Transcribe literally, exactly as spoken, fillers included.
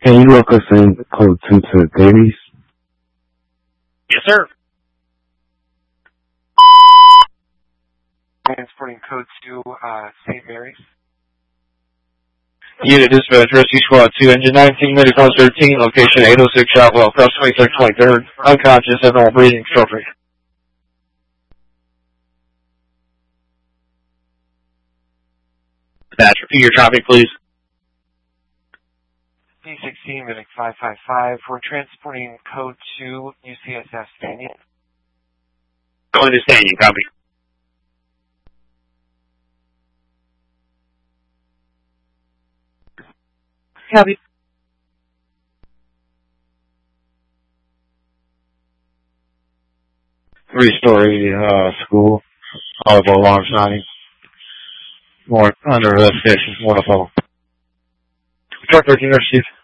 Can you look us in code two to Davies? Yes, sir. Transporting code two, uh, Saint Mary's. Unit dispatch, rescue squad two, engine nineteen, medical thirteen, location eight oh six Shotwell, cross twenty-third, twenty-third, unconscious, abnormal breathing, stroke. Dispatch, repeat your traffic, please. D sixteen, Medic five five five. We're transporting code two, U C S F Stanion. Going to Stanion, copy. Copy. Three-story uh, school. Audible alarm signing. More under investigation. One of them. Truck thirteen, Chief.